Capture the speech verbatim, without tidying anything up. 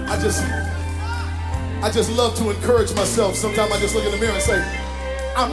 I just, I just love to encourage myself. Sometimes I just look in the mirror and say,